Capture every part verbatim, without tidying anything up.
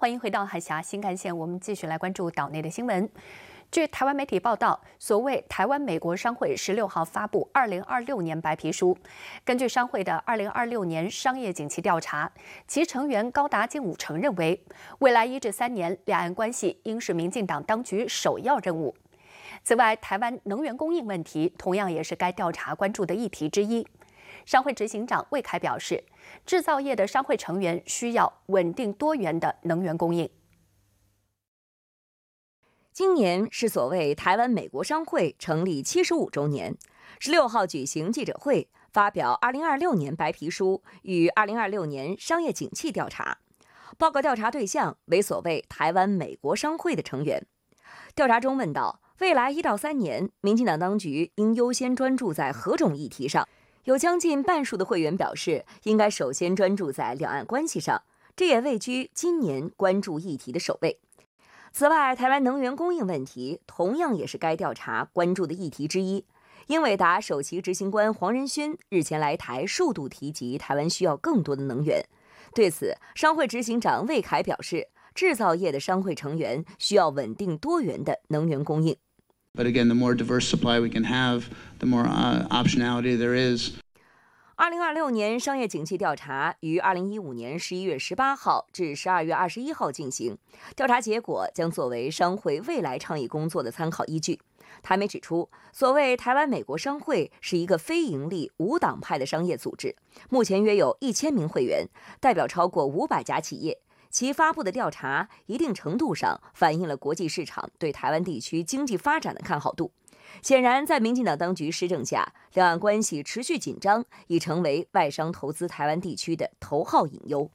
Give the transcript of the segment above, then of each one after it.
欢迎回到海峡新干线，我们继续来关注岛内的新闻。据台湾媒体报道，所谓台湾美国商会十六号发布二零二六年白皮书。根据商会的二零二六年商业景气调查，其成员高达近五成认为，未来一至三年两岸关系应是民进党当局首要任务。此外，台湾能源供应问题同样也是该调查关注的议题之一。商会执行长魏凯表示，制造业的商会成员需要稳定多元的能源供应。 今年是所谓台湾美国商会成立七十五周年，十六号举行记者会，发表二零二六年白皮书与二零二六年商业景气调查报告。调查对象为所谓台湾美国商会的成员。调查中问到，未来一到三年，民进党当局应优先专注在何种议题上？有将近半数的会员表示，应该首先专注在两岸关系上，这也位居今年关注议题的首位。此外，台湾能源供应问题同样也是该调查关注的议题之一。英伟达首席执行官黄仁勋日前来台，数度提及台湾需要更多的能源。对此，商会执行长魏凯表示，制造业的商会成员需要稳定多元的能源供应。 But again, the more diverse supply we can have, the more uh, optionality there is. 二零二六年商业景气调查于二零一五年十一月十八号至十二月二十一号进行，调查结果将作为商会未来倡议工作的参考依据。台媒指出，所谓台湾美国商会是一个非营利无党派的商业组织，目前约有一千名会员，代表超过五百家企业。其发布的调查一定程度上反映了国际市场对台湾地区经济发展的看好度。显然，在民进党当局施政下，两岸关系持续紧张，已成为外商投资台湾地区的头号隐忧。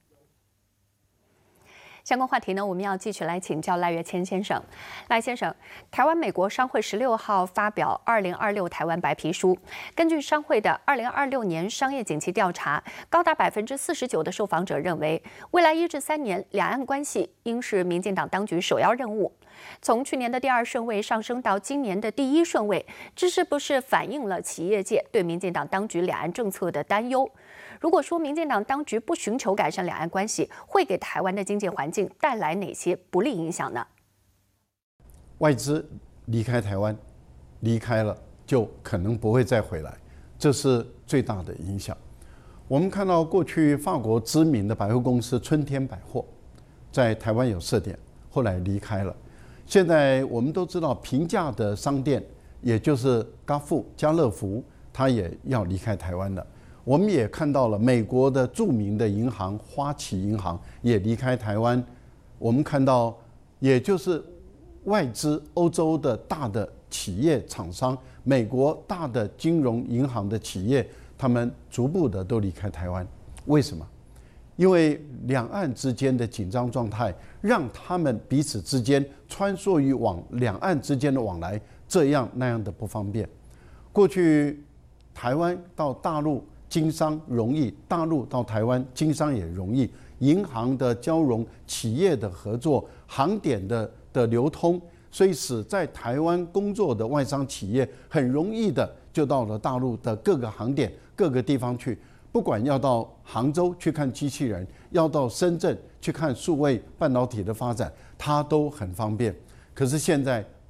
相关话题呢，我们要继续来请教赖岳谦先生。赖先生，台湾美国商会十六号发表二零二六台湾白皮书。根据商会的二零二六年商业景气调查，高达百分之四十九的受访者认为，未来一至三年两岸关系应是民进党当局首要任务。从去年的第二顺位上升到今年的第一顺位，这是不是反映了企业界对民进党当局两岸政策的担忧？如果说民进党当局不寻求改善两岸关系，会给台湾的经济环境带来哪些不利影响呢？ 外资离开台湾，离开了就可能不会再回来，这是最大的影响。我们看到过去法国知名的百货公司春天百货在台湾有设点，后来离开了。现在我们都知道平价的商店，也就是家富家乐福，它也要离开台湾了。我们也看到了美国的著名的银行花旗银行也离开台湾。我们看到，也就是外资欧洲的大的企业厂商，美国大的金融银行的企业，他们逐步的都离开台湾。为什么？因为两岸之间的紧张状态，让他们彼此之间穿梭于往两岸之间的往来这样那样的不方便。过去台湾到大陆经商容易，大陆到台湾经商也容易，银行的交融、企业的合作、航点的的流通，所以使在台湾工作的外商企业很容易的就到了大陆的各个航点、各个地方去。不管要到杭州去看机器人，要到深圳去看数位半导体的发展，它都很方便。可是现在